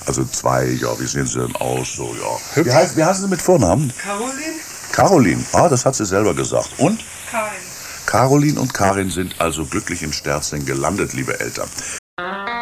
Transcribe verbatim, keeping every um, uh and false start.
Also zwei, ja, wie sehen Sie denn aus? So, ja. Wie, heißt, wie heißen Sie mit Vornamen? Caroline? Caroline. Ah, das hat sie selber gesagt. Und? Karin. Caroline und Karin sind also glücklich in Sterzing gelandet, liebe Eltern.